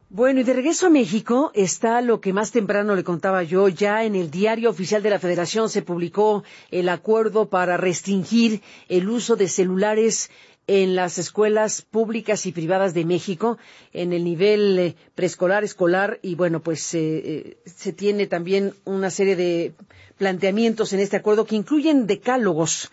Bueno, y de regreso a México está lo que más temprano le contaba yo. Ya en el Diario Oficial de la Federación se publicó el acuerdo para restringir el uso de celulares en las escuelas públicas y privadas de México, en el nivel preescolar, escolar, y bueno, pues se tiene también una serie de planteamientos en este acuerdo que incluyen decálogos.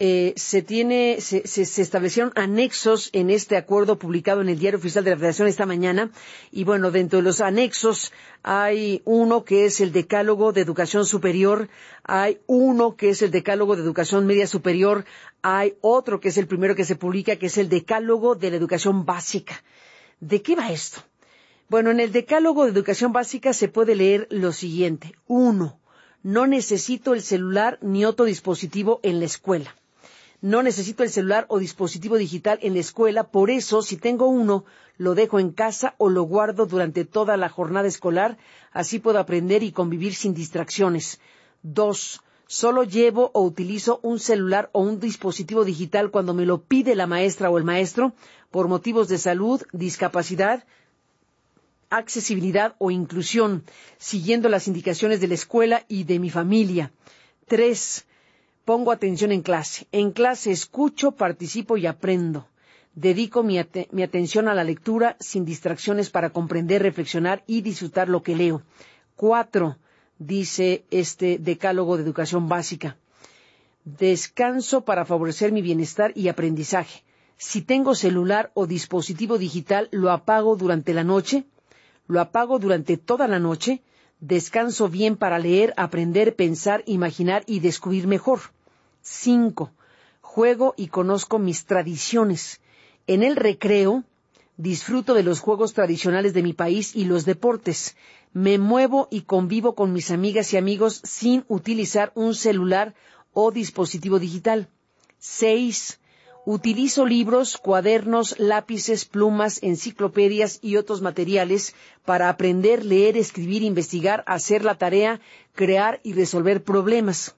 Se establecieron anexos en este acuerdo publicado en el Diario Oficial de la Federación esta mañana, y bueno, dentro de los anexos hay uno que es el Decálogo de Educación Superior, hay uno que es el Decálogo de Educación Media Superior, hay otro que es el primero que se publica, que es el Decálogo de la Educación Básica. ¿De qué va esto? Bueno, en el Decálogo de Educación Básica se puede leer lo siguiente. 1. No necesito el celular ni otro dispositivo en la escuela. No necesito el celular o dispositivo digital en la escuela, por eso, si tengo uno, lo dejo en casa o lo guardo durante toda la jornada escolar, así puedo aprender y convivir sin distracciones. 2. Solo llevo o utilizo un celular o un dispositivo digital cuando me lo pide la maestra o el maestro, por motivos de salud, discapacidad, accesibilidad o inclusión, siguiendo las indicaciones de la escuela y de mi familia. 3. Pongo atención en clase. En clase escucho, participo y aprendo. Dedico mi atención a la lectura sin distracciones para comprender, reflexionar y disfrutar lo que leo. 4. Dice este Decálogo de Educación Básica. Descanso para favorecer mi bienestar y aprendizaje. Si tengo celular o dispositivo digital, lo apago durante la noche. Lo apago durante toda la noche. Descanso bien para leer, aprender, pensar, imaginar y descubrir mejor. 5. Juego y conozco mis tradiciones. En el recreo, disfruto de los juegos tradicionales de mi país y los deportes. Me muevo y convivo con mis amigas y amigos sin utilizar un celular o dispositivo digital. 6. Utilizo libros, cuadernos, lápices, plumas, enciclopedias y otros materiales para aprender, leer, escribir, investigar, hacer la tarea, crear y resolver problemas.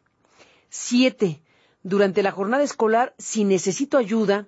7. Durante la jornada escolar, si necesito ayuda,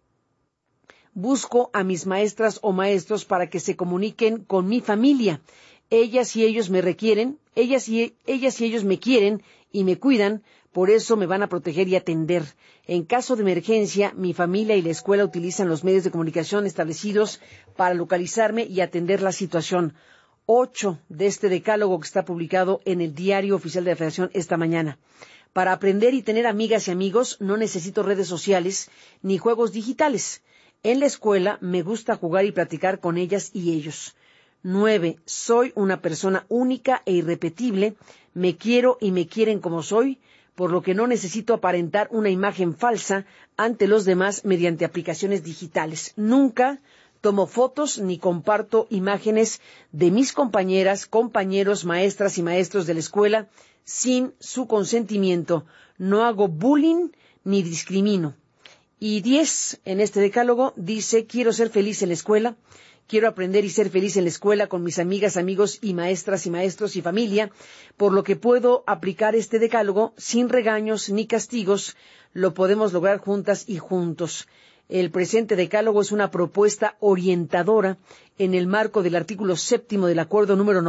busco a mis maestras o maestros para que se comuniquen con mi familia. Ellas y ellos me requieren, ellas y ellos me quieren y me cuidan, por eso me van a proteger y atender. En caso de emergencia, mi familia y la escuela utilizan los medios de comunicación establecidos para localizarme y atender la situación. 8 de este decálogo que está publicado en el Diario Oficial de la Federación esta mañana. Para aprender y tener amigas y amigos no necesito redes sociales ni juegos digitales. En la escuela me gusta jugar y platicar con ellas y ellos. 9. Soy una persona única e irrepetible. Me quiero y me quieren como soy, por lo que no necesito aparentar una imagen falsa ante los demás mediante aplicaciones digitales. Nunca tomo fotos ni comparto imágenes de mis compañeras, compañeros, maestras y maestros de la escuela sin su consentimiento. No hago bullying ni discrimino. Y 10, en este decálogo, dice, quiero ser feliz en la escuela, quiero aprender y ser feliz en la escuela con mis amigas, amigos y maestras y maestros y familia, por lo que puedo aplicar este decálogo sin regaños ni castigos, lo podemos lograr juntas y juntos. El presente decálogo es una propuesta orientadora en el marco del artículo 7 del acuerdo número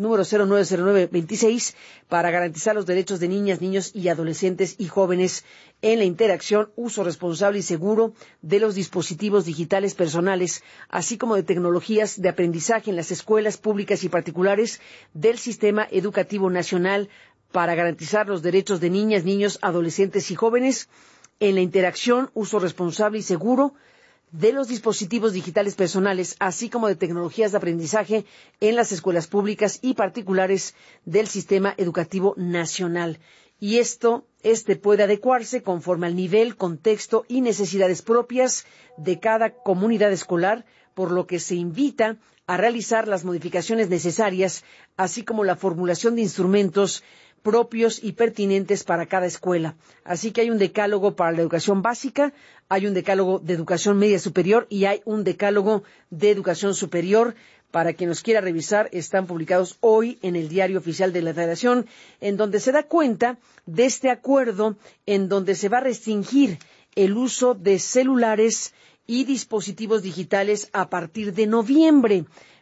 090926 para garantizar los derechos de niñas, niños y adolescentes y jóvenes en la interacción, uso responsable y seguro de los dispositivos digitales personales, así como de tecnologías de aprendizaje en las escuelas públicas y particulares del Sistema Educativo Nacional para garantizar los derechos de niñas, niños, adolescentes y jóvenes en la interacción, uso responsable y seguro de los dispositivos digitales personales, así como de tecnologías de aprendizaje en las escuelas públicas y particulares del Sistema Educativo Nacional. Y este puede adecuarse conforme al nivel, contexto y necesidades propias de cada comunidad escolar, por lo que se invita a realizar las modificaciones necesarias, así como la formulación de instrumentos propios y pertinentes para cada escuela. Así que hay un decálogo para la educación básica, hay un decálogo de educación media superior y hay un decálogo de educación superior. Para quien los quiera revisar, están publicados hoy en el Diario Oficial de la Federación, en donde se da cuenta de este acuerdo, en donde se va a restringir el uso de celulares y dispositivos digitales a partir de noviembre,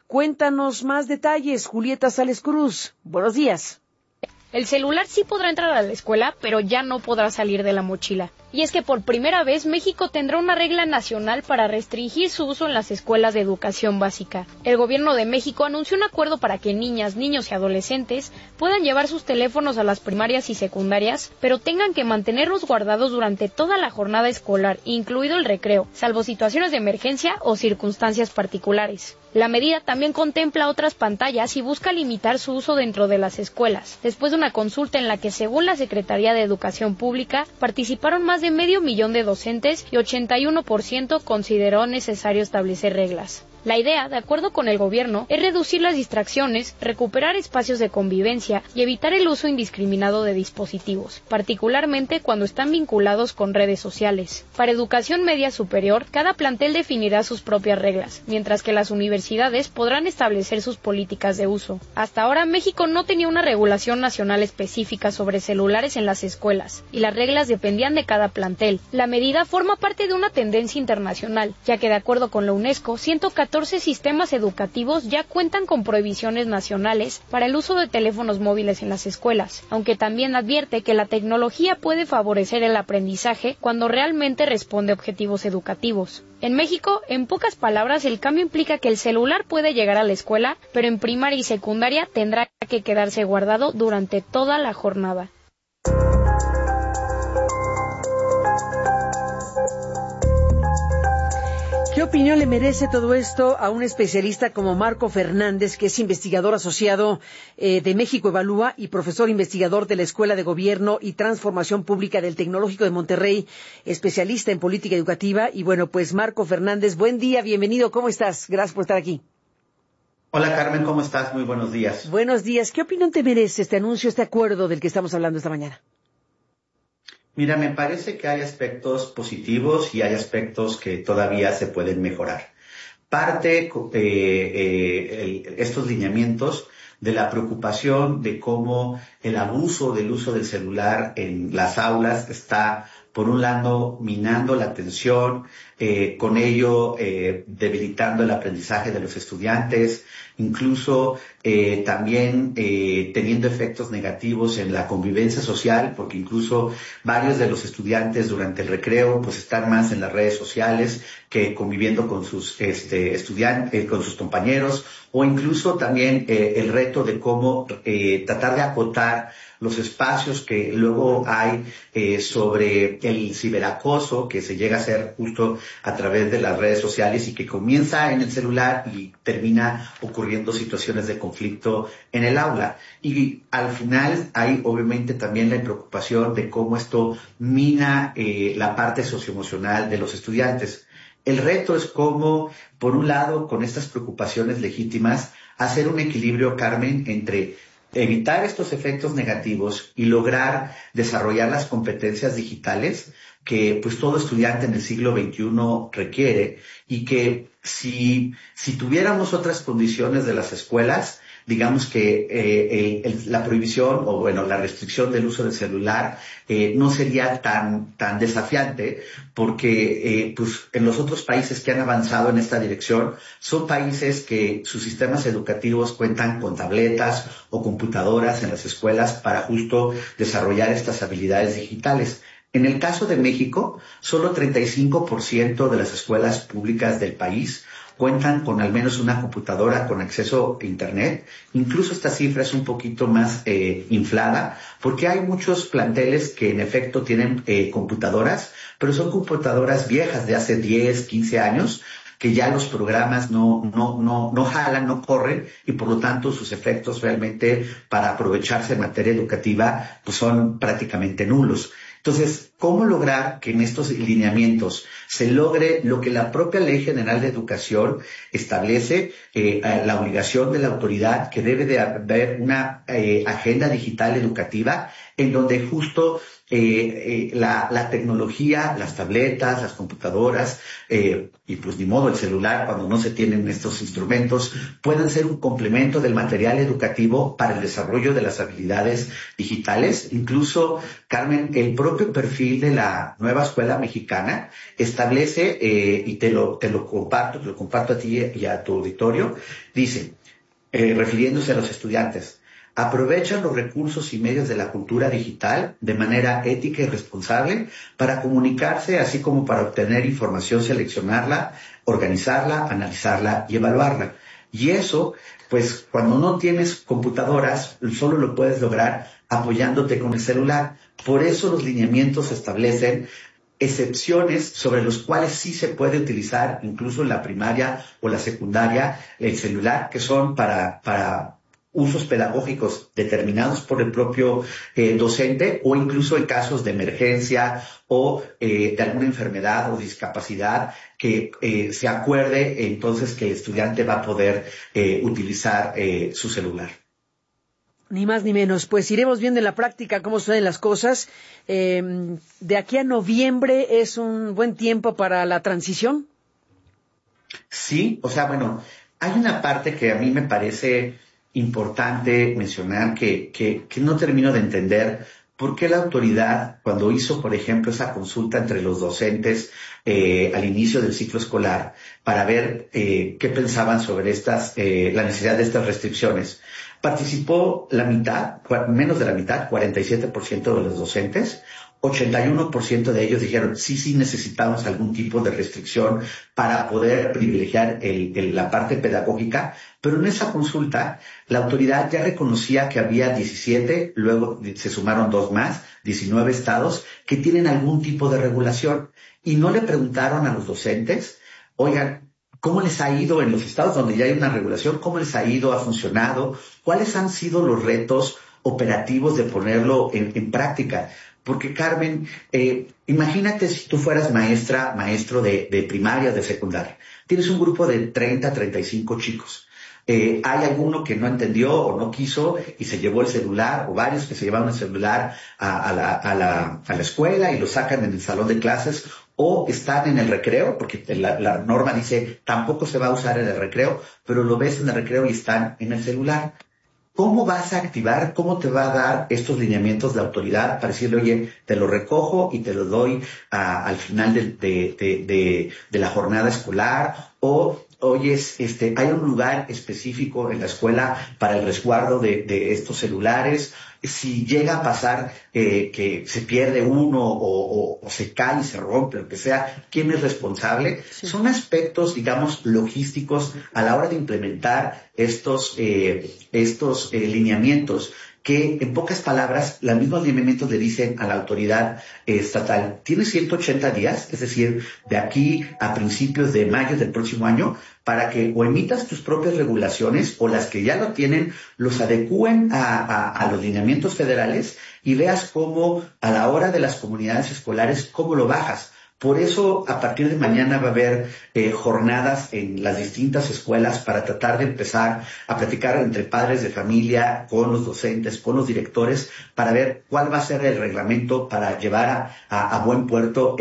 Cuéntanos más detalles, Julieta Sales Cruz. Buenos días. El celular sí podrá entrar a la escuela, pero ya no podrá salir de la mochila. Y es que por primera vez México tendrá una regla nacional para restringir su uso en las escuelas de educación básica. El gobierno de México anunció un acuerdo para que niñas, niños y adolescentes puedan llevar sus teléfonos a las primarias y secundarias, pero tengan que mantenerlos guardados durante toda la jornada escolar, incluido el recreo, salvo situaciones de emergencia o circunstancias particulares. La medida también contempla otras pantallas y busca limitar su uso dentro de las escuelas, después de una consulta en la que, según la Secretaría de Educación Pública, participaron más de 500,000 de docentes y 81% consideró necesario establecer reglas. La idea, de acuerdo con el gobierno, es reducir las distracciones, recuperar espacios de convivencia y evitar el uso indiscriminado de dispositivos, particularmente cuando están vinculados con redes sociales. Para educación media superior, cada plantel definirá sus propias reglas, mientras que las universidades podrán establecer sus políticas de uso. Hasta ahora, México no tenía una regulación nacional específica sobre celulares en las escuelas, y las reglas dependían de cada plantel. La medida forma parte de una tendencia internacional, ya que de acuerdo con la UNESCO, 114 sistemas educativos ya cuentan con prohibiciones nacionales para el uso de teléfonos móviles en las escuelas, aunque también advierte que la tecnología puede favorecer el aprendizaje cuando realmente responde a objetivos educativos. En México, en pocas palabras, el cambio implica que el celular puede llegar a la escuela, pero en primaria y secundaria tendrá que quedarse guardado durante toda la jornada. ¿Qué opinión le merece todo esto a un especialista como Marco Fernández, que es investigador asociado de México Evalúa y profesor investigador de la Escuela de Gobierno y Transformación Pública del Tecnológico de Monterrey, especialista en política educativa? Y bueno, pues Marco Fernández, buen día, bienvenido, ¿cómo estás? Gracias por estar aquí. Hola Carmen, ¿cómo estás? Muy buenos días. Buenos días. ¿Qué opinión te merece este anuncio, este acuerdo del que estamos hablando esta mañana? Mira, me parece que hay aspectos positivos y hay aspectos que todavía se pueden mejorar. Parte estos lineamientos de la preocupación de cómo el abuso del uso del celular en las aulas está, por un lado, minando la atención, con ello debilitando el aprendizaje de los estudiantes, incluso también teniendo efectos negativos en la convivencia social, porque incluso varios de los estudiantes durante el recreo pues están más en las redes sociales que conviviendo con sus estudiantes, con sus compañeros, o incluso también el reto de cómo tratar de acotar los espacios que luego hay sobre el ciberacoso que se llega a hacer justo a través de las redes sociales y que comienza en el celular y termina ocurriendo situaciones de conflicto en el aula. Y al final hay obviamente también la preocupación de cómo esto mina la parte socioemocional de los estudiantes. El reto es cómo, por un lado, con estas preocupaciones legítimas, hacer un equilibrio, Carmen, entre evitar estos efectos negativos y lograr desarrollar las competencias digitales que pues todo estudiante en el siglo XXI requiere, y que si tuviéramos otras condiciones de las escuelas, digamos que la prohibición o bueno la restricción del uso del celular no sería tan desafiante, porque pues en los otros países que han avanzado en esta dirección son países que sus sistemas educativos cuentan con tabletas o computadoras en las escuelas para justo desarrollar estas habilidades digitales. En el caso de México, solo 35% de las escuelas públicas del país cuentan con al menos una computadora con acceso a Internet. Incluso esta cifra es un poquito más inflada, porque hay muchos planteles que en efecto tienen computadoras, pero son computadoras viejas de hace 10, 15 años, que ya los programas no jalan, no corren, y por lo tanto sus efectos realmente para aprovecharse en materia educativa pues son prácticamente nulos. Entonces, ¿cómo lograr que en estos lineamientos se logre lo que la propia Ley General de Educación establece, la obligación de la autoridad que debe de haber una agenda digital educativa en donde justo la tecnología, las tabletas, las computadoras, y pues ni modo el celular cuando no se tienen estos instrumentos, pueden ser un complemento del material educativo para el desarrollo de las habilidades digitales. Incluso, Carmen, el propio perfil de la nueva escuela mexicana establece, y te lo comparto a ti y a tu auditorio, dice, refiriéndose a los estudiantes: aprovechan los recursos y medios de la cultura digital de manera ética y responsable para comunicarse, así como para obtener información, seleccionarla, organizarla, analizarla y evaluarla. Y eso, pues, cuando no tienes computadoras, solo lo puedes lograr apoyándote con el celular. Por eso los lineamientos establecen excepciones sobre los cuales sí se puede utilizar, incluso en la primaria o la secundaria, el celular, que son para usos pedagógicos determinados por el propio docente, o incluso en casos de emergencia o de alguna enfermedad o discapacidad que se acuerde entonces que el estudiante va a poder utilizar su celular. Ni más ni menos. Pues iremos viendo en la práctica cómo suceden las cosas. De aquí a noviembre es un buen tiempo para la transición. Sí, o sea, bueno, hay una parte que a mí me parece importante mencionar que no termino de entender por qué la autoridad, cuando hizo, por ejemplo, esa consulta entre los docentes al inicio del ciclo escolar para ver qué pensaban sobre la necesidad de estas restricciones, participó la mitad, menos de la mitad, 47% de los docentes. 81% de ellos dijeron, sí necesitamos algún tipo de restricción para poder privilegiar la parte pedagógica, pero en esa consulta la autoridad ya reconocía que había 17, luego se sumaron 2 más, 19 estados que tienen algún tipo de regulación, y no le preguntaron a los docentes, oigan, ¿cómo les ha ido en los estados donde ya hay una regulación? ¿Cómo les ha ido? ¿Ha funcionado? ¿Cuáles han sido los retos operativos de ponerlo en práctica? Porque, Carmen, imagínate si tú fueras maestro de primaria, de secundaria. Tienes un grupo de 30, 35 chicos. Hay alguno que no entendió o no quiso y se llevó el celular, o varios que se llevaron el celular a la escuela y lo sacan en el salón de clases, o están en el recreo, porque la norma dice tampoco se va a usar en el recreo, pero lo ves en el recreo y están en el celular. ¿Cómo vas a activar, cómo te va a dar estos lineamientos de autoridad para decirle, oye, te lo recojo y te lo doy al final de la jornada escolar? O, oye, hay un lugar específico en la escuela para el resguardo de estos celulares. Si llega a pasar que se pierde uno o se cae y se rompe, lo que sea, ¿quién es responsable? Sí. Son aspectos, digamos, logísticos a la hora de implementar estos lineamientos que, en pocas palabras, los mismos lineamientos le dicen a la autoridad estatal, tienes 180 días, es decir, de aquí a principios de mayo del próximo año, para que o emitas tus propias regulaciones o las que ya lo tienen, los adecúen a los lineamientos federales y veas cómo a la hora de las comunidades escolares, cómo lo bajas. Por eso, a partir de mañana va a haber jornadas en las distintas escuelas para tratar de empezar a platicar entre padres de familia, con los docentes, con los directores, para ver cuál va a ser el reglamento para llevar a buen puerto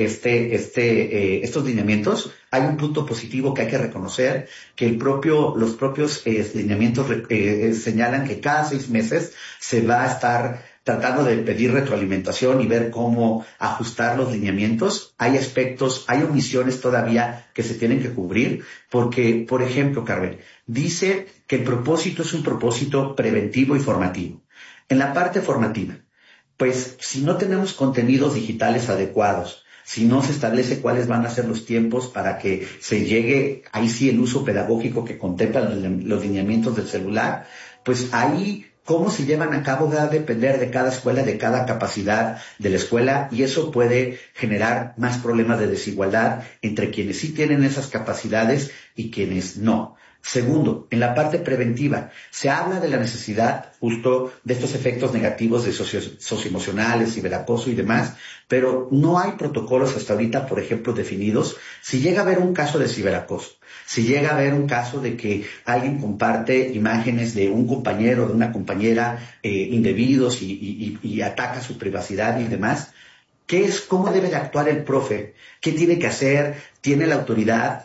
estos lineamientos. Hay un punto positivo que hay que reconocer, que los propios lineamientos señalan que cada 6 meses se va a estar tratando de pedir retroalimentación y ver cómo ajustar los lineamientos. Hay aspectos, hay omisiones todavía que se tienen que cubrir, porque, por ejemplo, Carmen, dice que el propósito es un propósito preventivo y formativo. En la parte formativa, pues, si no tenemos contenidos digitales adecuados, si no se establece cuáles van a ser los tiempos para que se llegue, ahí sí, el uso pedagógico que contemplan los lineamientos del celular, pues ahí cómo se llevan a cabo va a depender de cada escuela, de cada capacidad de la escuela, y eso puede generar más problemas de desigualdad entre quienes sí tienen esas capacidades y quienes no. Segundo, en la parte preventiva, se habla de la necesidad justo de estos efectos negativos de socioemocionales, ciberacoso y demás, pero no hay protocolos hasta ahorita, por ejemplo, definidos. Si llega a haber un caso de ciberacoso, si llega a haber un caso de que alguien comparte imágenes de un compañero o de una compañera indebidos y ataca su privacidad y demás, ¿cómo debe de actuar el profe? ¿Qué tiene que hacer? ¿Tiene la autoridad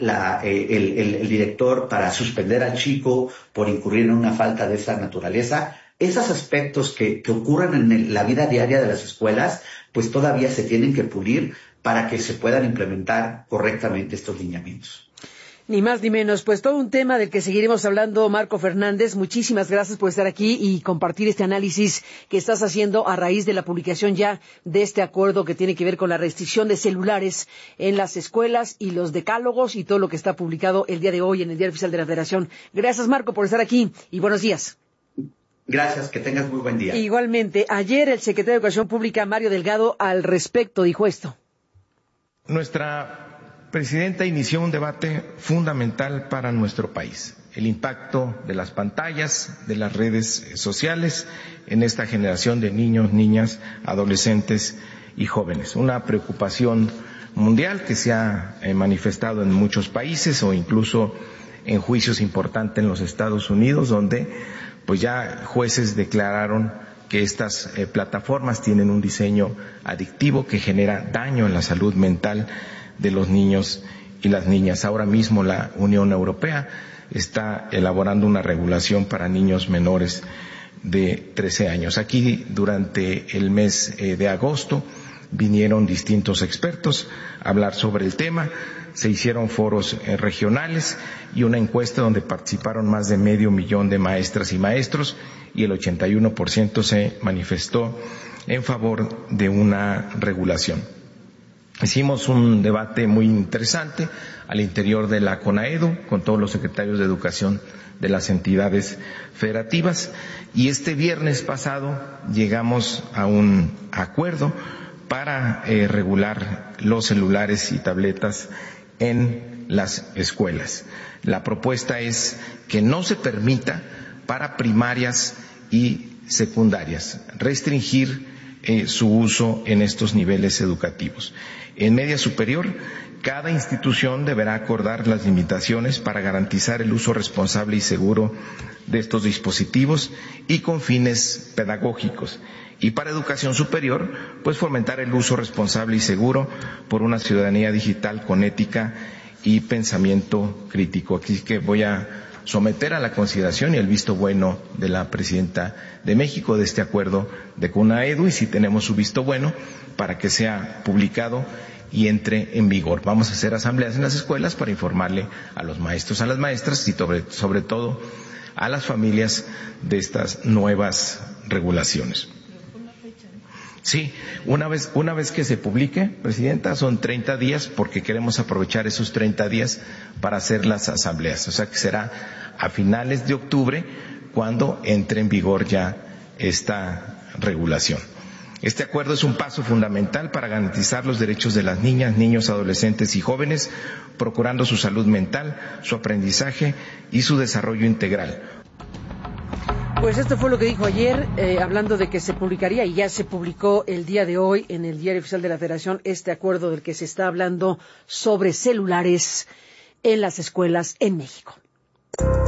el director para suspender al chico por incurrir en una falta de esa naturaleza? Esos aspectos que ocurren en la vida diaria de las escuelas, pues todavía se tienen que pulir para que se puedan implementar correctamente estos lineamientos. Ni más ni menos, pues todo un tema del que seguiremos hablando. Marco Fernández, muchísimas gracias por estar aquí y compartir este análisis que estás haciendo a raíz de la publicación ya de este acuerdo que tiene que ver con la restricción de celulares en las escuelas y los decálogos y todo lo que está publicado el día de hoy en el Diario Oficial de la Federación. Gracias, Marco, por estar aquí y buenos días. Gracias, que tengas muy buen día. Igualmente, ayer el secretario de Educación Pública, Mario Delgado, al respecto dijo esto. Nuestra presidenta inició un debate fundamental para nuestro país, el impacto de las pantallas, de las redes sociales en esta generación de niños, niñas, adolescentes y jóvenes. Una preocupación mundial que se ha manifestado en muchos países o incluso en juicios importantes en los Estados Unidos, donde pues ya jueces declararon que estas plataformas tienen un diseño adictivo que genera daño en la salud mental de los niños y las niñas. Ahora mismo la Unión Europea está elaborando una regulación para niños menores de 13 años. Aquí, durante el mes de agosto, vinieron distintos expertos a hablar sobre el tema. Se hicieron foros regionales y una encuesta donde participaron más de 500,000 de maestras y maestros y el 81% se manifestó en favor de una regulación. Hicimos un debate muy interesante al interior de la CONAEDU con todos los secretarios de educación de las entidades federativas y este viernes pasado llegamos a un acuerdo para regular los celulares y tabletas en las escuelas. La propuesta es que no se permita para primarias y secundarias restringir su uso en estos niveles educativos. En media superior, cada institución deberá acordar las limitaciones para garantizar el uso responsable y seguro de estos dispositivos y con fines pedagógicos. Y para educación superior, pues fomentar el uso responsable y seguro por una ciudadanía digital con ética y pensamiento crítico. Aquí que voy a someter a la consideración y el visto bueno de la Presidenta de México de este acuerdo de CONAEDU y si tenemos su visto bueno para que sea publicado y entre en vigor. Vamos a hacer asambleas en las escuelas para informarle a los maestros, a las maestras y sobre todo a las familias de estas nuevas regulaciones. Sí, una vez que se publique, Presidenta, son 30 días porque queremos aprovechar esos 30 días para hacer las asambleas. O sea que será a finales de octubre cuando entre en vigor ya esta regulación. Este acuerdo es un paso fundamental para garantizar los derechos de las niñas, niños, adolescentes y jóvenes, procurando su salud mental, su aprendizaje y su desarrollo integral. Pues esto fue lo que dijo ayer, hablando de que se publicaría, y ya se publicó el día de hoy en el Diario Oficial de la Federación, este acuerdo del que se está hablando sobre celulares en las escuelas en México.